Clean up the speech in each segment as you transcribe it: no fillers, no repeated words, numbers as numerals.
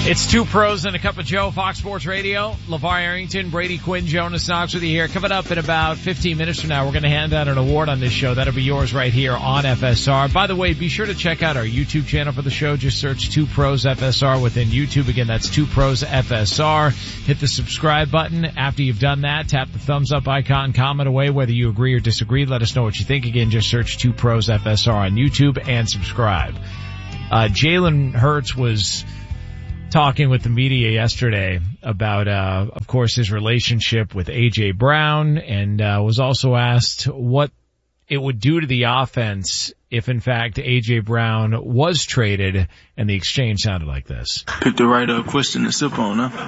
It's Two Pros and a Cup of Joe, Fox Sports Radio. LeVar Arrington, Brady Quinn, Jonas Knox with you here. Coming up in about 15 minutes from now, we're going to hand out an award on this show. That'll be yours right here on FSR. By the way, be sure to check out our YouTube channel for the show. Just search Two Pros FSR within YouTube. Again, that's Two Pros FSR. Hit the subscribe button. After you've done that, tap the thumbs up icon, comment away whether you agree or disagree. Let us know what you think. Again, just search Two Pros FSR on YouTube and subscribe. Jalen Hurts was talking with the media yesterday about, of course, his relationship with A.J. Brown, and was also asked what it would do to the offense if, in fact, A.J. Brown was traded, and the exchange sounded like this. Pick the right question to sip on, huh?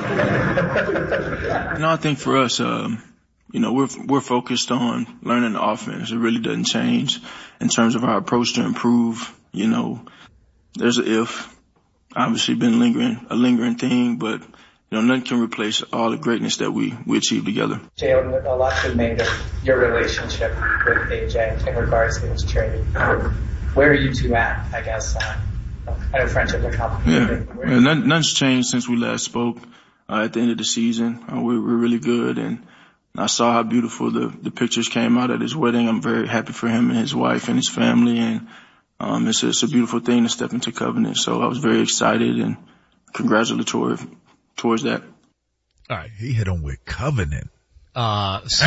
I think for us, we're focused on learning the offense. It really doesn't change in terms of our approach to improve. There's an if. Obviously been a lingering thing, but nothing can replace all the greatness that we achieved together. Jalen, a lot been made of your relationship with AJ in regards to his trade. Where are you two at, I guess? I know friendship is complicated. Yeah, nothing's changed since we last spoke. At the end of the season, we're really good, and I saw how beautiful the pictures came out at his wedding. I'm very happy for him and his wife and his family, and it's a beautiful thing to step into covenant. So I was very excited and congratulatory towards that. All right. He hit him with covenant. All right.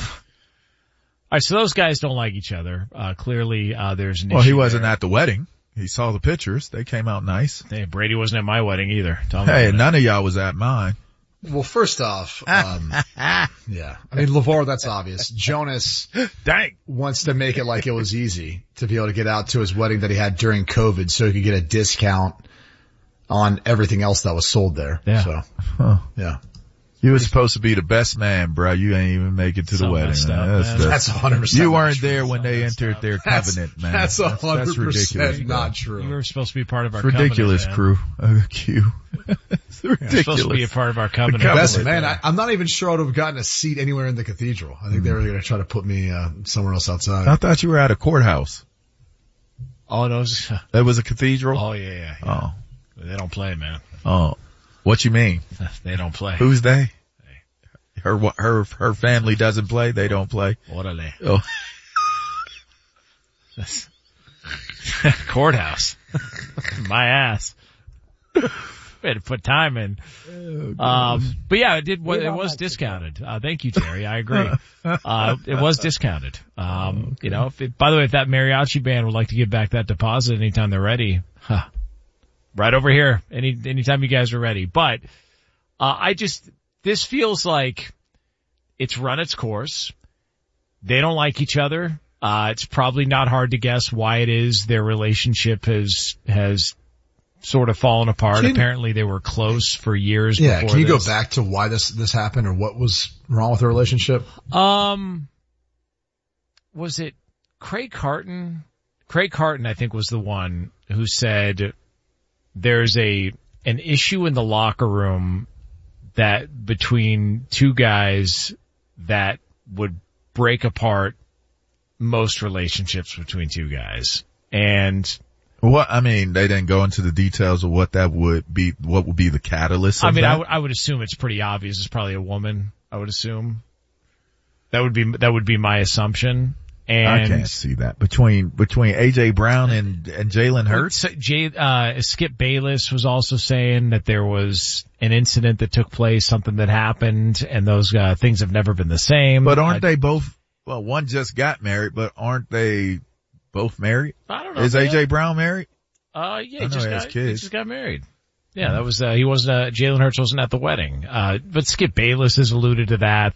So those guys don't like each other. Clearly, there's an issue. Well, he wasn't there. at the wedding. He saw the pictures. They came out nice. Hey, Brady wasn't at my wedding either. Hey, none of y'all was at mine. Well, first off, yeah. I mean, LeVar, that's obvious. Jonas wants to make it like it was easy to be able to get out to his wedding that he had during COVID so he could get a discount on everything else that was sold there. Yeah. So, yeah. You were supposed to be the best man, bro. You ain't even make it to the wedding. That's 100%. You weren't there when they entered their covenant, man. That's 100% ridiculous, not true. You were supposed to be part of our ridiculous covenant, crew. It's ridiculous. You're supposed to be a part of our covenant. Best man. I'm not even sure I would have gotten a seat anywhere in the cathedral. I think they were going to try to put me somewhere else outside. I thought you were at a courthouse. Oh, no. That was a cathedral? Oh, yeah. Oh. They don't play, man. Oh. What you mean? They don't play. Who's they? Her family doesn't play. They don't play. Orale. Oh. Courthouse. My ass. We had to put time in. But yeah, it was discounted. Thank you, Terry. I agree. It was discounted. By the way, if that mariachi band would like to give back that deposit anytime they're ready, right over here, anytime you guys are ready. But, this feels like it's run its course. They don't like each other. It's probably not hard to guess why it is their relationship has sort of fallen apart. Apparently they were close for years before can you go back to why this happened or what was wrong with their relationship? Was it Craig Carton? Craig Carton, I think, was the one who said there's an issue in the locker room that between two guys that would break apart most relationships between two guys. And they didn't go into the details of what would be the catalyst of that? I would assume it's pretty obvious. It's probably a woman, I would assume. That would be my assumption. And I can't see that. Between A.J. Brown and Jalen Hurts? Skip Bayless was also saying that there was an incident that took place, something that happened, and those things have never been the same. But aren't they both, well, one just got married, but aren't they both married? I don't know. Is A.J. Brown married? Yeah, he just got married. Yeah, that was, Jalen Hurts wasn't at the wedding. But Skip Bayless has alluded to that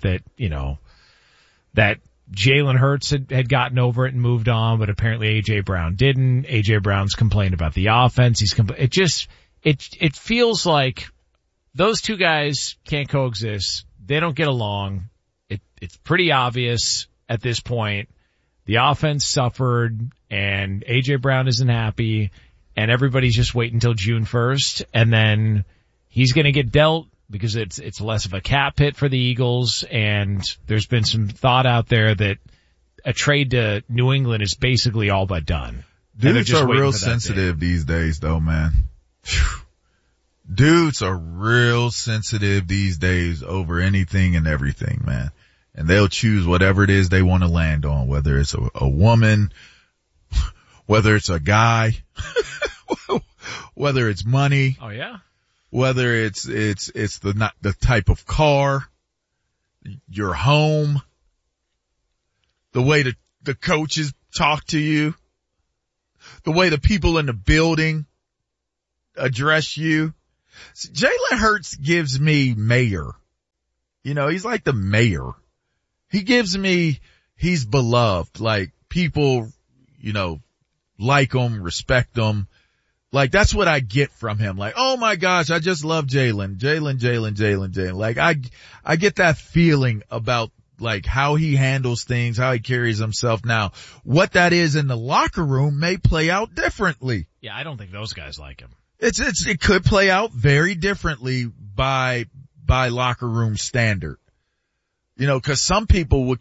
Jalen Hurts had gotten over it and moved on, but apparently A.J. Brown didn't. A.J. Brown's complained about the offense. It feels like those two guys can't coexist. They don't get along. It's pretty obvious at this point. The offense suffered and A.J. Brown isn't happy and everybody's just waiting until June 1st and then he's going to get dealt because it's less of a cap hit for the Eagles, and there's been some thought out there that a trade to New England is basically all but done. Dudes are real sensitive these days, though, man. dudes are real sensitive these days over anything and everything, man. And they'll choose whatever it is they want to land on, whether it's a woman, whether it's a guy, whether it's money. Oh yeah. Whether it's the type of car, your home, the way the coaches talk to you, the way the people in the building address you. Jalen Hurts gives me mayor. You know, he's like the mayor. He gives me, he's beloved. Like people, you know, like him, respect him. Like that's what I get from him. Like, oh my gosh, I just love Jalen. Like I get that feeling about like how he handles things, how he carries himself. Now, what that is in the locker room may play out differently. Yeah, I don't think those guys like him. It could play out very differently by locker room standard. You know, cause some people